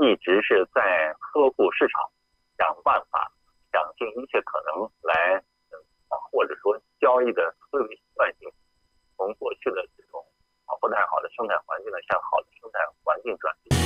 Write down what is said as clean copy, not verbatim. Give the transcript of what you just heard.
一直是在呵护市场，想办法，想尽一切可能来，或者说交易的思维习惯性，从过去的这种不太好的生态环境呢，向好的生态环境转移。